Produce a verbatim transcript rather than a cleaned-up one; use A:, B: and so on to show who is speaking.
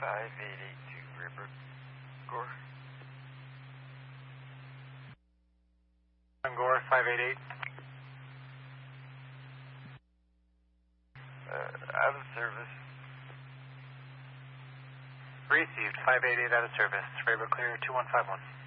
A: five eight eight two, River Gore.
B: Gore, five eight eight.
A: Uh, out of service.
B: Received, five eight eight out of service. Rainbow Clear, two one five one.